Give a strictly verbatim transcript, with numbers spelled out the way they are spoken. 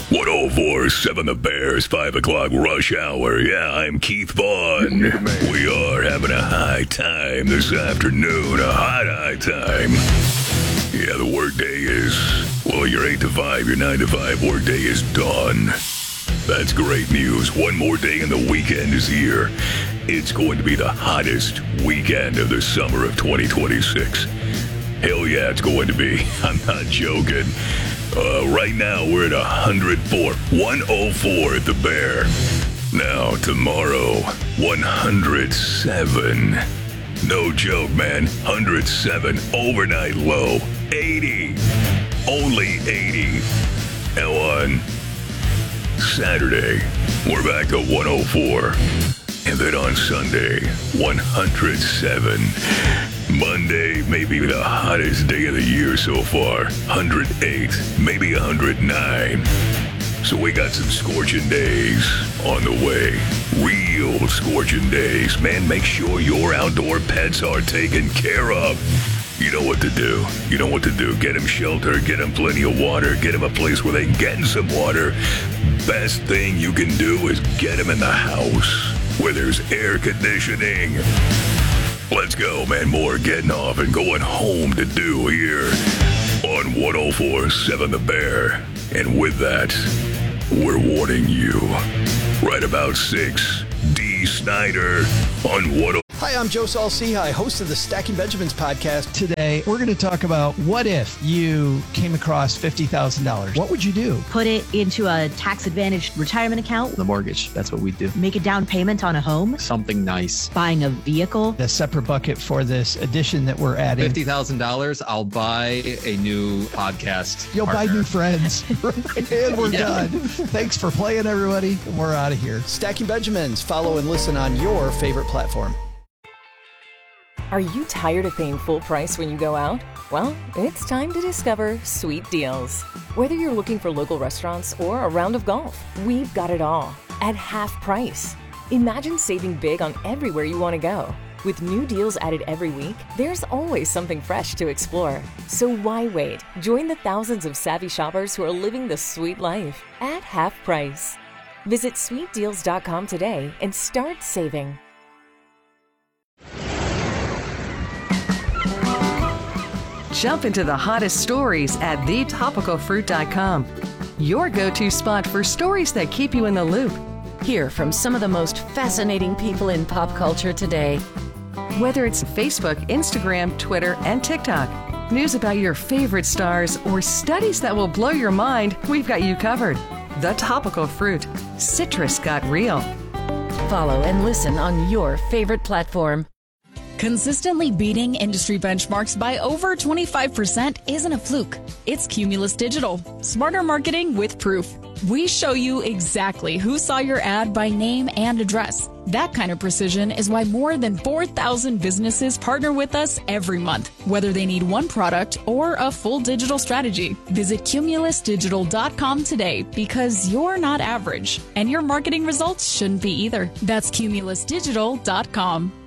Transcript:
one oh four point seven The Bears, five o'clock rush hour. Yeah, I'm Keith Vaughn. We are having a high time this afternoon, a hot high time. Yeah, the workday is, well, your eight to five, your nine to five workday is done. That's great news. One more day and the weekend is here. It's going to be the hottest weekend of the summer of twenty twenty-six. Hell yeah, it's going to be. I'm not joking. Uh, right now, we're at one hundred four, one oh four at the Bear. Now, tomorrow, one hundred seven. No joke, man. one hundred seven. Overnight low. eighty. Only eighty. And on Saturday, we're back at one oh four. And then on Sunday, one hundred seven. Monday, maybe the hottest day of the year so far, one hundred eight, maybe one hundred nine. So we got some scorching days on the way. Real scorching days. Man, make sure your outdoor pets are taken care of. You know what to do. You know what to do. Get them shelter, get them plenty of water, get them a place where they can get in some water. Best thing you can do is get them in the house where there's air conditioning. Let's go, man. More getting off and going home to do here on one oh four point seven The Bear. And with that, we're warning you. Right about six, D. Snyder on one oh four. Hi, I'm Joe Saul-Sehy, host of the Stacking Benjamins podcast. Today, we're going to talk about what if you came across fifty thousand dollars? What would you do? Put it into a tax-advantaged retirement account. The mortgage, that's what we do. Make a down payment on a home. Something nice. Buying a vehicle. The separate bucket for this edition that we're adding. fifty thousand dollars, I'll buy a new podcast You'll partner. buy new friends. And we're Yeah. done. Thanks for playing, everybody. And we're out of here. Stacking Benjamins. Follow and listen on your favorite platform. Are you tired of paying full price when you go out? Well, it's time to discover Sweet Deals. Whether you're looking for local restaurants or a round of golf, we've got it all at half price. Imagine saving big on everywhere you want to go. With new deals added every week, there's always something fresh to explore. So why wait? Join the thousands of savvy shoppers who are living the sweet life at half price. Visit sweet deals dot com today and start saving. Jump into the hottest stories at the topical fruit dot com. Your go-to spot for stories that keep you in the loop. Hear from some of the most fascinating people in pop culture today. Whether it's Facebook, Instagram, Twitter, and TikTok, news about your favorite stars, or studies that will blow your mind, we've got you covered. The Topical Fruit. Citrus got real. Follow and listen on your favorite platform. Consistently beating industry benchmarks by over twenty-five percent isn't a fluke. It's Cumulus Digital. Smarter marketing with proof. We show you exactly who saw your ad by name and address. That kind of precision is why more than four thousand businesses partner with us every month, whether they need one product or a full digital strategy. Visit cumulus digital dot com today because you're not average, and your marketing results shouldn't be either. That's cumulus digital dot com.